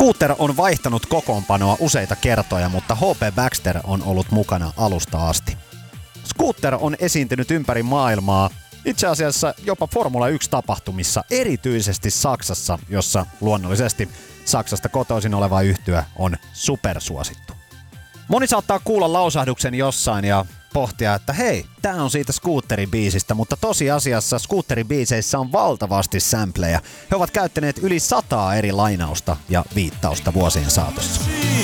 Scooter on vaihtanut kokoonpanoa useita kertoja, mutta H.P. Baxter on ollut mukana alusta asti. Scooter on esiintynyt ympäri maailmaa, itse asiassa jopa Formula 1-tapahtumissa, erityisesti Saksassa, jossa luonnollisesti Saksasta kotoisin oleva yhtye on supersuosittu. Moni saattaa kuulla lausahduksen jossain ja pohtia, että hei, tää on siitä Scooterin-biisistä, mutta tosiasiassa Scooterin-biiseissä on valtavasti sampleja. He ovat käyttäneet yli 100 eri lainausta ja viittausta vuosien saatossa.